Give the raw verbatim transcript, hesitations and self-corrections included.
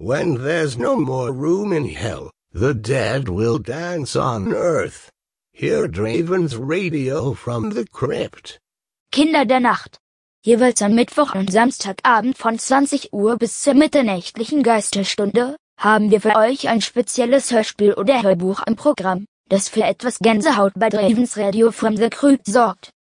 When there's no more room in hell, the dead will dance on earth. Hear Draven's radio from the crypt. Kinder der Nacht. Jeweils am Mittwoch und Samstagabend von zwanzig Uhr bis zur mitternächtlichen Geisterstunde haben wir für euch ein spezielles Hörspiel oder Hörbuch im Programm, das für etwas Gänsehaut bei Dravens Radio from the Crypt sorgt.